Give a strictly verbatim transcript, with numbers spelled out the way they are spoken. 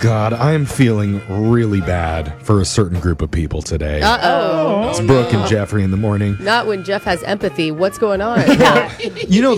God, I am feeling really bad for a certain group of people today. Uh-oh. It's Brooke and Jeffrey in the morning. Not when Jeff has empathy. What's going on? You know,